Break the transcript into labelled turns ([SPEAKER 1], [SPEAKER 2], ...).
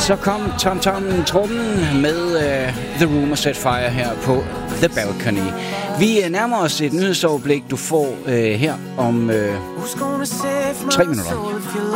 [SPEAKER 1] Så kom Tom Trummen med The Room og Set Fire her på The Balcony. Vi nærmer os et nyhedsoverblik, du får her om 3 minutter.